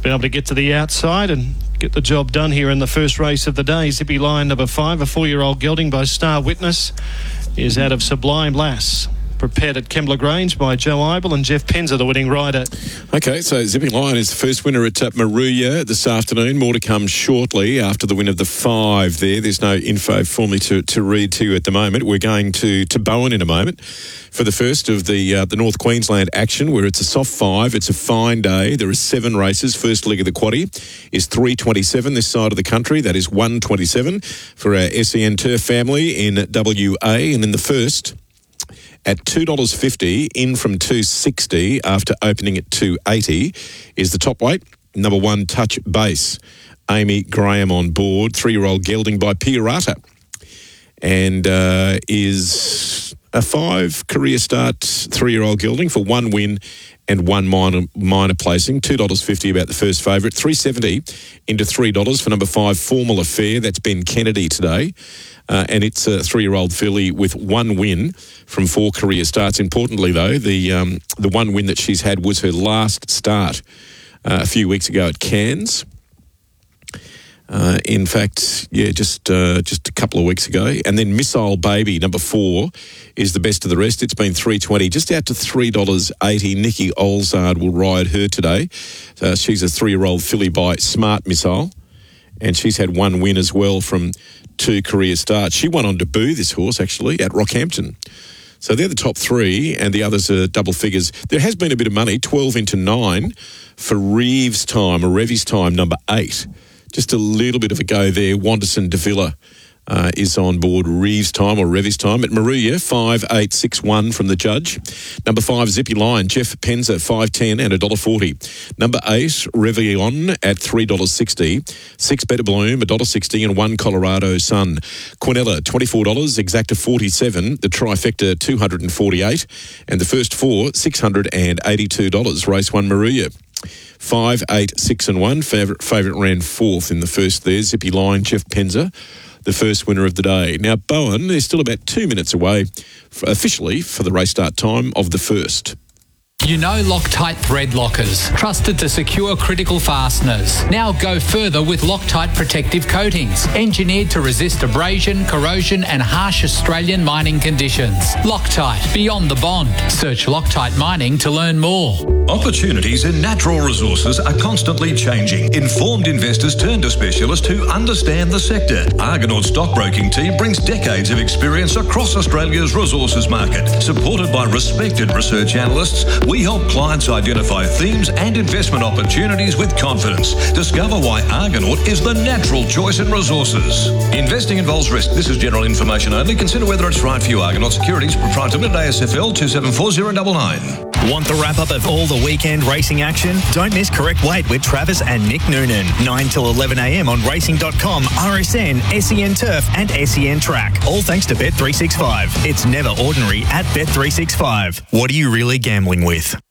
been able to get to the outside and get the job done here in the first race of the day. Zippy Lion number 5, a 4-year-old gelding by Star Witness, is out of Sublime Lass. Prepared at Kembla Grange by Joe Eibel, and Jeff Penza, the winning rider. Okay, so Zippy Lion is the first winner at Maruya this afternoon. More to come shortly after the win of the 5 there. There's no info for me to read to you at the moment. We're going to Bowen in a moment for the first of the North Queensland action, where it's a soft 5. It's a fine day. There are 7 races. First leg of the quaddie is 3:27 this side of the country. That is 1:27 for our SEN Turf family in WA. And in the first, at $2.50, in from $2.60 after opening at $2.80, is the top weight. Number 1, Touch Base. Amy Graham on board. 3-year-old gelding by Piarata. And is a 5 career start 3-year-old gelding for 1 win and 1 minor placing. $2.50 about the first favourite. $3.70 into $3 for number 5, Formal Affair. That's Ben Kennedy today. And it's a 3-year-old filly with 1 win from 4 career starts. Importantly, though, the 1 win that she's had was her last start a few weeks ago at Cairns. In fact, just a couple of weeks ago. And then Missile Baby, number 4, is the best of the rest. It's been $3.20, just out to $3.80. Nikki Olzard will ride her today. She's a 3-year-old filly by Smart Missile, and she's had 1 win as well from 2 career starts. She won on debut, this horse, actually, at Rockhampton. So they're the top 3, and the others are double figures. There has been a bit of money, 12 into 9, for Reeves Time, or Revy's Time, number 8. Just a little bit of a go there. Wanderson de Villa is on board. Reeves Time, or Revy's Time, at Maruya, 5.861 from the judge. Number 5, Zippy Lion, Jeff Penza, 5.10 and $1.40. Number 8, Revion at $3.60. 6 Better Bloom, $1.60, and 1 Colorado Sun. Quinella, $24, Exacta 47, the trifecta $248, and the first 4, $682. Race 1, Maruya. 5, 8, 6 and 1. Favourite ran 4th in the first there. Zippy Lion, Jeff Penza, the first winner of the day. Now, Bowen is still about 2 minutes away officially for the race start time of the first. You know Loctite thread lockers, trusted to secure critical fasteners. Now go further with Loctite protective coatings, engineered to resist abrasion, corrosion and harsh Australian mining conditions. Loctite, beyond the bond. Search Loctite Mining to learn more. Opportunities in natural resources are constantly changing. Informed investors turn to specialists who understand the sector. Argonaut Stockbroking team brings decades of experience across Australia's resources market. Supported by respected research analysts, we help clients identify themes and investment opportunities with confidence. Discover why Argonaut is the natural choice in resources. Investing involves risk. This is general information only. Consider whether it's right for you. Argonaut Securities, Proprietor Limited, ASFL 274099. Want the wrap-up of all the weekend racing action? Don't miss Correct Weight with Travis and Nick Noonan. 9 till 11 a.m. on racing.com, RSN, SEN Turf and SEN Track. All thanks to Bet365. It's never ordinary at Bet365. What are you really gambling with?